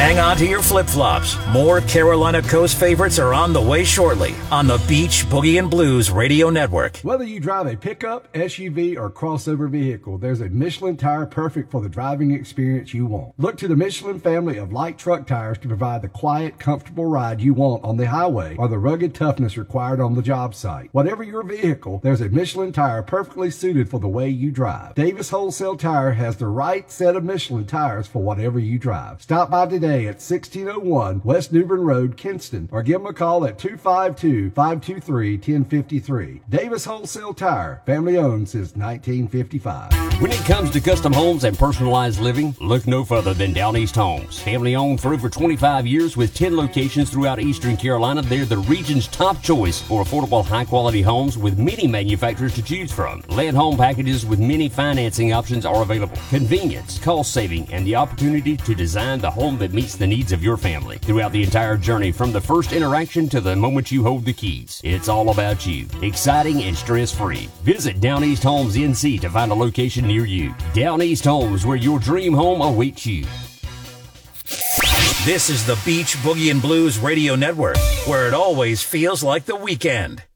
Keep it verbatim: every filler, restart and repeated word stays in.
Hang on to your flip-flops. More Carolina Coast favorites are on the way shortly on the Beach Boogie and Blues Radio Network. Whether you drive a pickup, S U V, or crossover vehicle, there's a Michelin tire perfect for the driving experience you want. Look to the Michelin family of light truck tires to provide the quiet, comfortable ride you want on the highway or the rugged toughness required on the job site. Whatever your vehicle, there's a Michelin tire perfectly suited for the way you drive. Davis Wholesale Tire has the right set of Michelin tires for whatever you drive. Stop by today at sixteen oh one West New Bern Road, Kinston, or give them a call at two five two, five two three, one oh five three. Davis Wholesale Tire, family owned since nineteen fifty-five. When it comes to custom homes and personalized living, look no further than Down East Homes. Family owned for over twenty-five years with ten locations throughout Eastern Carolina, they're the region's top choice for affordable, high-quality homes with many manufacturers to choose from. Land home packages with many financing options are available. Convenience, cost saving, and the opportunity to design the home that meets the needs of your family. Throughout the entire journey, from the first interaction to the moment you hold the keys, it's all about you. Exciting and stress-free. Visit Down East Homes N C to find a location near you. Down East Homes, where your dream home awaits you. This is the Beach Boogie and Blues Radio Network, where it always feels like the weekend.